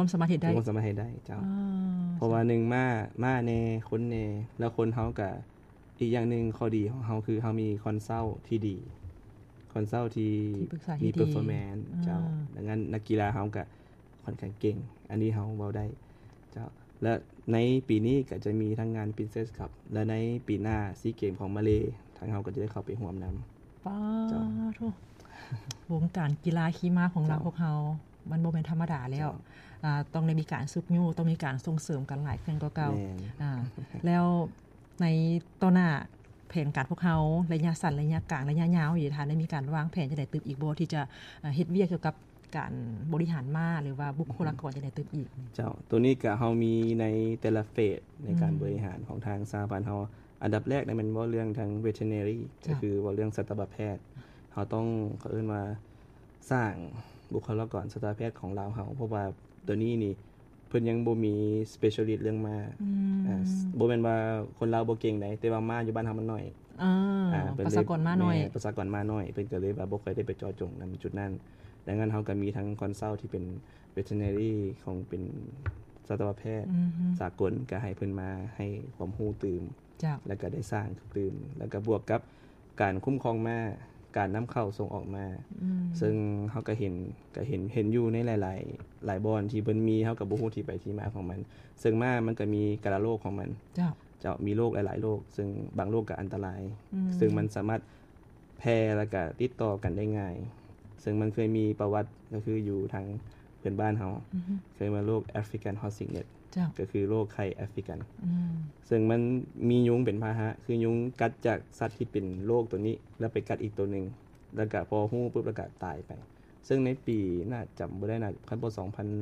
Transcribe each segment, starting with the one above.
ความสามารถเฮ็ดได้มีความสามารถเฮ็ดได้เจ้าเพราะว่า1ม้าแน่คนแน่แล้วคนเฮาก็อีกอย่างนึงข้อดีของเฮาคือเฮามีคอนซัลท์ที่ดีคอนซัลท์ที่มี performance เจ้าดังนั้นนักกีฬาเฮาก็ค่อนข้างเก่งอันนี้เฮาเว้าได้เจ้าและในปีนี้ก็จะมีทั้งงาน Princess Cup และในปีหน้าซีเกมของมาเลทางเฮาก็จะได้เข้าไปร่วมนำป้าโธ่วงการกีฬาขี่ม้าของเราพวกเฮามันบ่แม่นธรรมดาแล้วต้องได้มีการซึกยู่ต้องมีการส่งเสริมกันหลายขึ้นกว่าเก่าแล้วในต่อหน้าแผนการพวกเฮาระยะสั้นระยะกลางระยะยาวอยู่ทานได้มีการวางแผนจะได้ตึกอีกบ่ที่จะเฮ็ดเวียกเกี่ยวกับการบริหารม้าหรือว่าบุคลากรจะได้ตึกอีกเจ้าตัวนี้ก็เฮามีในแต่ละเฟสในการบริหารของทางสหพันธ์เฮาอันดับแรกนี่มันบ่เรื่องทาง veterinary ก็คือว่าเรื่องสัตวแพทย์เฮาต้องเขาเอิ้นว่าสร้างบุคลากรสัตวแพทย์ของลาวเฮาเพราะว่าตัวนี้นี่เพิ่นยังบ่มี specialist เรื่องม้าบ่แม่นว่าคนลาวบ่เก่งไดแต่ว่าม้าอยู่บ้านเฮามันน้อยประชากรม้าน้อยประชากรม้าน้อยเพิ่นก็เลยว่าบ่ค่อยได้ไปเจาะจงนำจุดนั้นดังนั้นเฮาก็มีทั้งคอนซัลท์ที่เป็น veterinary ของเป็นสัตวแพทย์สากลก็ให้เพิ่นมาให้ความรู้ตื่มแล้วก็ได้สร้างตื่มแล้วก็บวกกับการคุ้มครองม้าการนําเข้าส่งออกมาซึ่งเฮาก็เห็นอยู่ในหลายบ่อนที่เพิ่นมีเฮาก็บ่ฮู้ที่ไปที่มาของมันซึ่งม้ามันก็มีกาฬโรคของมันเจ้ามีโรคหลายๆโรคซึ่งบางโรคก็อันตรายซึ่งมันสามารถแพร่แล้วก็ติดต่อกันได้ง่ายซึ่งมันเคยมีประวัติก็คืออยู่ทางเพื่อนบ้านเฮาเคยมาโรค African Horse Sickness ก็คือโรคไข้แอฟริกันซึ่งมันมียุงเป็นพาหะคือยุงกัดจากสัตว์ที่เป็นโรคตัวนี้แล้วไปกัดอีกตัวนึงแล้วก็พอฮู้ปุ๊บแล้วก็ตายไปซึ่งในปีน่าจำบ่ได้น่ะคันบ่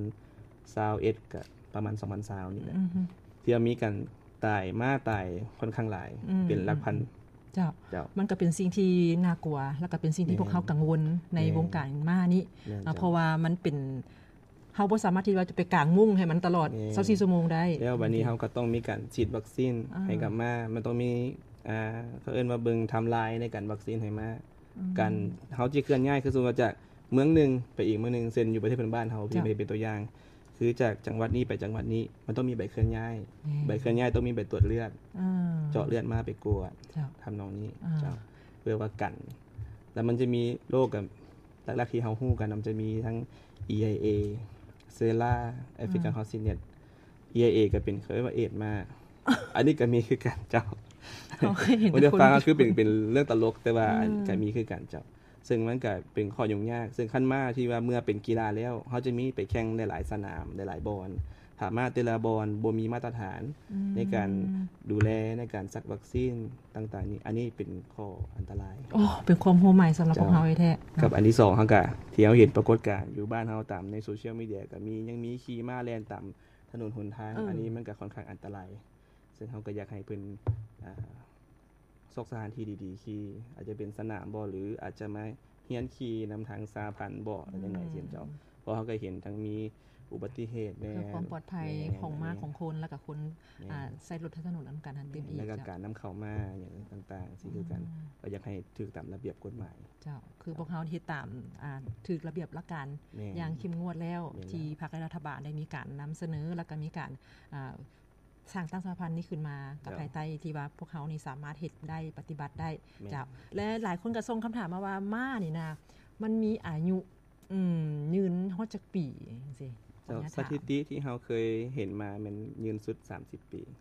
2021ก็ประมาณ2020นี่แหละที่มีกันตายมาตายค่อนข้างหลายเป็นหลักพันเจ้ามันก็เป็นสิ่งที่น่ากลัวแล้วก็เป็นสิ่งที่พวกเขากังวลในวงการม้านี้เพราะว่ามันเป็นเฮาบ่สามารถที่ว่าจะไปกางมุ้งให้มันตลอด24ชั่วโมงได้แล้วบัดนี้เฮาก็ต้องมีการฉีดวัคซีนให้กับม้ามันต้องมีเขาเอิ้นว่าเบิ่งไทม์ไลน์ในการวัคซีนให้ม้าการเฮาสิเคลื่อนย้ายคือสมมุติว่าจากเมืองนึงไปอีกเมืองนึงเช่นอยู่ประเทศเพื่อนบ้านเฮาพี่เป็นตัวอย่างคือจากจังหวัดนี้ไปจังหวัดนี้มันต้องมีใบเคลื่อนย้ายใบเคลื่อนย้ายต้องมีใบตรวจเลือดเจาะเลือดมาไปกวดทำนองนี้เจ้าเพื่อว่ากันแล้วมันจะมีโรคกับหลักๆที่เฮาฮู้กันมันจะมีทั้ง EIA เซล่า African Horse Sickness EIA ก็เป็นเคยว่าเอดมาอันนี้ก็มีคือกันเจ้ามันจะฟังก็คือเป็นเรื่องตลกแต่ว่าก็มีคือกันเจ้าซึ่งมันก็เป็นข้อยุ่งยากซึ่งคันม้าที่ว่าเมื่อเป็นกีฬาแล้วเฮาจะมีไปแข่งหลายๆสนามหลายๆบ่อนถ้าม้าแต่ละบ่อนบ่มีมาตรฐานในการดูแลในการซักวัคซีนต่างๆนี่อันนี้เป็นข้ออันตรายเป็นความรู้ใหม่สําหรับพวกเฮาแท้กับอันที่2เฮาก็ที่เฮาเห็นปรากฏการณ์อยู่บ้านเฮาตามในโซเชียลมีเดียก็มียังมีขี่ม้าแล่นตามถนนหนทางอันนี้มันก็ค่อนข้างอันตรายซึ่งเฮาก็อยากให้เพิ่นซอกสถานที่ดีๆขี่อาจจะเป็นสนามบ่หรืออาจจะมาเรียนขี่นําทางสาพันธ์บ่จังได๋ซี่เจ้าเพราะเฮาก็เห็นทั้งมีอุบัติเหตุแน่ความปลอดภัยของม้าของคนแล้วก็คนใช้รถถนนนํากันทันเต็มอีกแล้วก็การนําเข้ามาอย่างต่างๆสิคือกันก็อยากให้ถูกตามระเบียบกฎหมายเจ้าคือพวกเฮาเฮ็ดตามถูกระเบียบหลักการอย่างเข้มงวดแล้วที่ภาครัฐบาลได้มีการนําเสนอแล้วก็มีการสร้างตั้งสหพันธ์นี้ขึ้นมากับภายใต้ที่ว่าพวกเขานี่สามารถเฮ็ดได้ปฏิบัติได้เจ้าและหลายคนก็ส่งคําถามมาว่าม้านี่นะมันมีอายุยืนฮอดจักปีจังซี่สถิติที่เฮาเคยเห็นมามันยืนสุด30ปี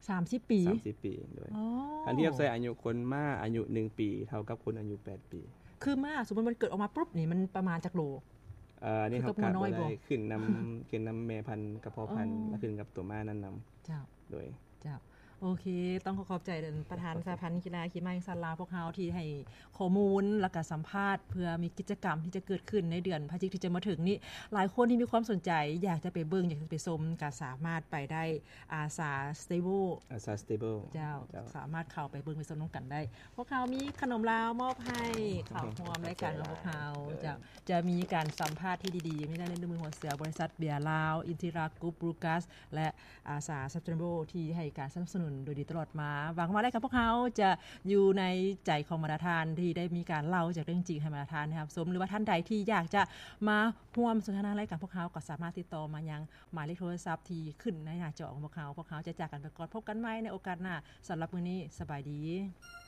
30ปี 30ปีด้วยคันเทียบใส่อายุคนม้าอายุ1ปีเท่ากับคนอายุ8ปีคือม้าสมมุติมันเกิดออกมาปุ๊บนี่มันประมาณจักโลนี่เฮาก็ได้ขึ้นนําแม่พันธุ์กับพ่อพันธุ์แล้วขึ้นกับตัวม้านั้นนําเจ้าโดยเจ้าโอเคต้องขอบใจประธานสหพันธ์กีฬาขี่ม้าแห่งชาติลาวพวกเฮาที่ให้ข้อมูลแล้วก็สัมภาษณ์เพื่อมีกิจกรรมที่จะเกิดขึ้นในเดือนพฤศจิกายนที่จะมาถึงนี้หลายคนที่มีความสนใจอยากจะไปเบิ่งอยากจะไปชมก็สามารถไปได้อาสา Stable เจ้าสามารถเข้าไปเบิ่งไปชมนํากันได้พวกเฮามีขนมลาวมอบให้เข้าร่วมรายการของพวกเฮาจะมีการสัมภาษณ์ที่ดีๆมีได้ในมือหัวเสือบริษัทเบียร์ลาวอินทิรากรุ๊ปบรูกัสและอาสา Stable ที่ให้การสนับสนุนนุนโดยดีตลอดมาหวังว่าได้กับพวกเขาจะอยู่ในใจของมาราธานที่ได้มีการเล่าจากเรื่องจริงให้มาราธานนะครับสมหรือว่าท่านใดที่อยากจะมาร่วมสนทนาอะไรกับพวกเขาก็สามารถติดต่อมายังหมายเลขโทรศัพท์ที่ขึ้นในหน้าจอของพวกเขาจะจากกันไปก่อนพบกันใหม่ในโอกาสหน้าสำหรับมื้อนี้สบายดี